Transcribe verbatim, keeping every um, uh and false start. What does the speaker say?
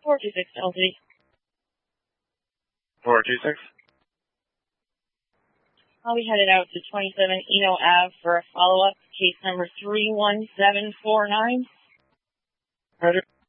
four two six L Z. four two six. I'll be headed out to twenty-seven Eno Ave for a follow-up, case number three one seven four nine. Roger.